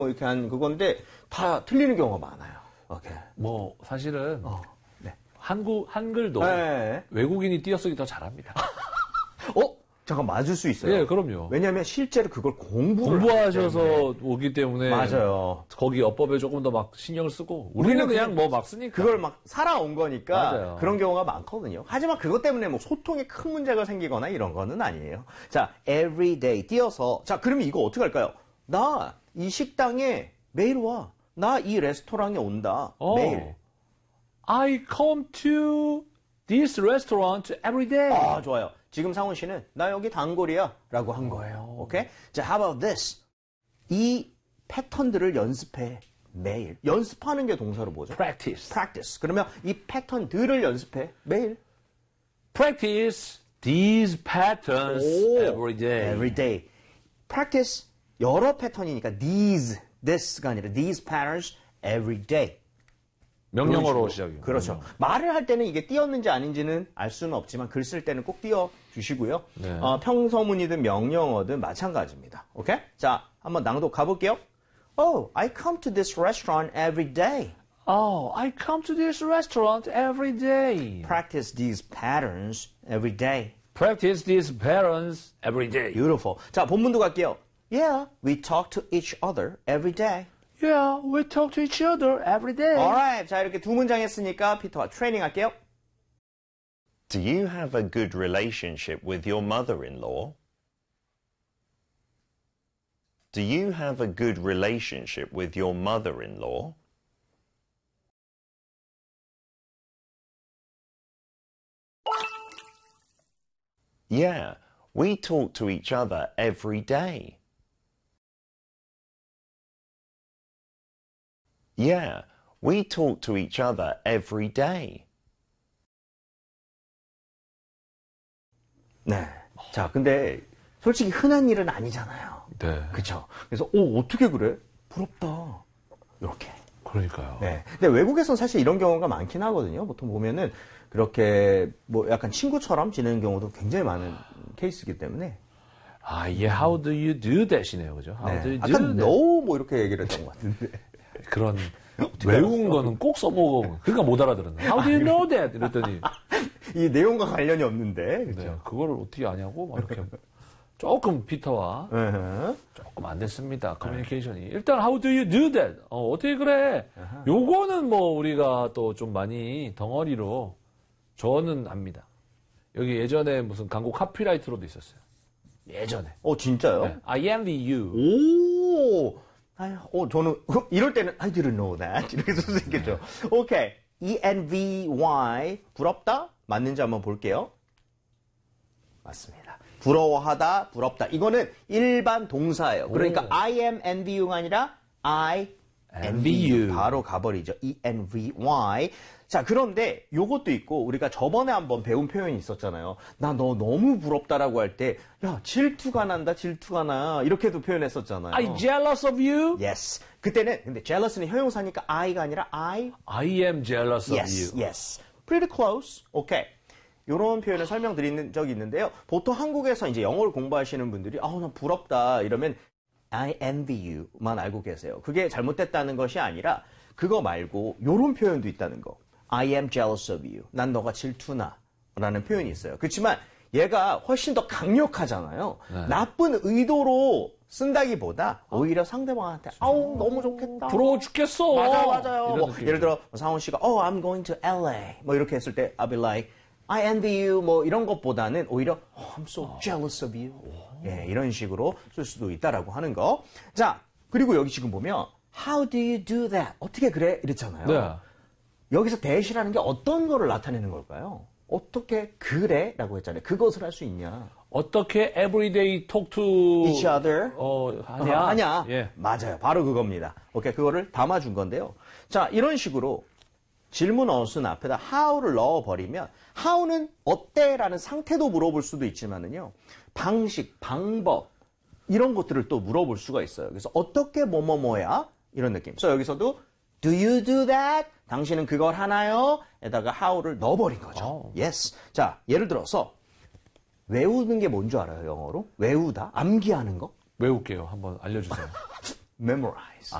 이렇게 한 그건데 다 틀리는 경우가 많아요. 오케이. 뭐 사실은 네. 한글도 네. 외국인이 띄어쓰기 더 잘합니다. 잠깐 맞을 수 있어요. 예, 그럼요. 왜냐하면 실제로 그걸 공부하셔서 오기 때문에 맞아요. 거기 어법에 조금 더 막 신경을 쓰고 우리는 그냥 뭐 막 쓰니까 그걸 막 살아온 거니까 맞아요. 그런 경우가 많거든요. 하지만 그것 때문에 뭐 소통에 큰 문제가 생기거나 이런 거는 아니에요. 자, every day 띄어서 자, 그러면 이거 어떻게 할까요? 나 이 식당에 매일 와. 나 이 레스토랑에 온다. 매일. I come to this restaurant every day. 아, 좋아요. 지금 상훈 씨는 나 여기 단골이야 라고 한 거예요. 오케이? 자, how about this? 이 패턴들을 연습해. 매일. 연습하는 게 동사로 뭐죠? Practice. 그러면 이 패턴들을 연습해. 매일. Practice these patterns every day. Every day. Practice 여러 패턴이니까 this가 아니라 these patterns every day. 명령어로 시작이에요. 그렇죠. 말을 할 때는 이게 띄었는지 아닌지는 알 수는 없지만 글 쓸 때는 꼭 띄워주시고요. 네. 평서문이든 명령어든 마찬가지입니다. 오케이? 자, 한번 낭독 가볼게요. Oh, I come to this restaurant every day. Oh, I come to this restaurant every day. Practice these patterns every day. Practice these patterns every day. Beautiful. 자, 본문도 갈게요. Yeah, we talk to each other every day. Yeah, we talk to each other every day. Alright. 자, 이렇게 두 문장 했으니까 피터와 트레이닝 할게요. Do you have a good relationship with your mother-in-law? Do you have a good relationship with your mother-in-law? Yeah, we talk to each other every day. Yeah, we talk to each other every day. 네. 자, 근데 솔직히 흔한 일은 아니잖아요. 네. 그쵸? 그래서, 어떻게 그래? 부럽다. 이렇게. 그러니까요. 네. 근데 외국에선 사실 이런 경우가 많긴 하거든요. 보통 보면은 그렇게 뭐 약간 친구처럼 지내는 경우도 굉장히 많은 케이스이기 때문에. 아, 이게 how do you do that이네요. 그죠? How do 네. you do 아까 that? no 뭐 이렇게 얘기를 했던 것 같은데. 그런 외운 거는 꼭 써보고 그러니까 못 알아들었나? How do you know that? 이랬더니 이 내용과 관련이 없는데. 그쵸? 네, 그거를 어떻게 아냐고 막 이렇게 조금 피터와 조금 안 됐습니다. 커뮤니케이션이. 일단 how do you do that? 어떻게 그래? 요거는 뭐 우리가 또 좀 많이 덩어리로 저는 압니다. 여기 예전에 무슨 광고 카피라이터로도 있었어요. 예전에. 진짜요? 네. I envy you. 오! 저는, 이럴 때는, I didn't know that. 이렇게 쓸 수 있겠죠. 오케이. envy, 부럽다? 맞는지 한번 볼게요. 맞습니다. 부러워하다, 부럽다. 이거는 일반 동사예요. 그러니까 I am envy you가 아니라 I envy you. 바로 가버리죠. envy. 자, 그런데 요것도 있고 우리가 저번에 한번 배운 표현이 있었잖아요. 나 너 너무 부럽다라고 할 때, 야, 질투가 나. 이렇게도 표현했었잖아요. I jealous of you? Yes. 그때는 근데 jealous는 형용사니까 I가 아니라 I am jealous of yes, you. yes. Pretty close. 오케이. 이런 표현을 설명드린 적이 있는데요. 보통 한국에서 이제 영어를 공부하시는 분들이 나 부럽다 이러면 I envy you만 알고 계세요. 그게 잘못됐다는 것이 아니라 그거 말고 이런 표현도 있다는 거. I am jealous of you. 난 너가 질투나 라는 표현이 있어요. 그렇지만 얘가 훨씬 더 강력하잖아요. 네. 나쁜 의도로 쓴다기보다 오히려 상대방한테 너무 좋겠다. 부러워 죽겠어. 맞아요. 이런 느낌이죠. 예를 들어 상훈 씨가 I'm going to LA 뭐 이렇게 했을 때 I'll be like I envy you 뭐 이런 것보다는 오히려 I'm so jealous of you. 예, 이런 식으로 쓸 수도 있다라고 하는 거. 자, 그리고 여기 지금 보면 How do you do that? 어떻게 그래? 이랬잖아요. 네. 여기서 that이라는 게 어떤 거를 나타내는 걸까요? 어떻게 그래? 라고 했잖아요. 그것을 할 수 있냐? 어떻게 everyday talk to each other 하냐? 예. 맞아요. 바로 그겁니다. 오케이, 그거를 담아준 건데요. 자, 이런 식으로 질문 어순 앞에다 how를 넣어버리면 how는 어때라는 상태도 물어볼 수도 있지만은요. 방식, 방법 이런 것들을 또 물어볼 수가 있어요. 그래서 어떻게 뭐뭐뭐야? 이런 느낌. 그래서 여기서도 do you do that? 당신은 그걸 하나요? 에다가 how를 넣어버린 거죠. Yes. 자, 예를 들어서 외우는 게 뭔 줄 알아요, 영어로? 외우다? 암기하는 거? 외울게요. 한번 알려주세요. memorize.